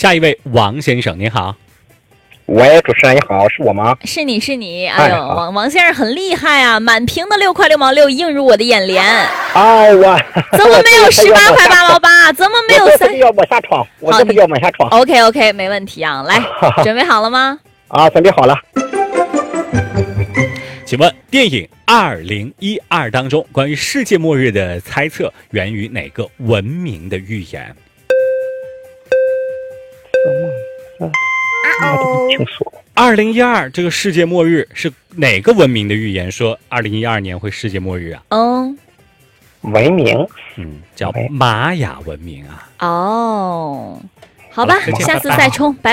下一位王先生，您好。 喂，主持人你好，是我吗？ 是你，哎呦，王先生很厉害啊，满屏的6块6毛6映入我的眼帘。 我怎么没有18块8毛8？怎么没有3？ 要往下闯，我这不要往下闯。 OK， 没问题啊，来，准备好了吗？ 准备好了。 请问电影《2012》当中关于世界末日的猜测源于哪个文明的预言？2012这个世界末日是哪个文明的预言？说2012年会世界末日啊？ 文明， 叫玛雅文明啊。 好吧，下次再冲。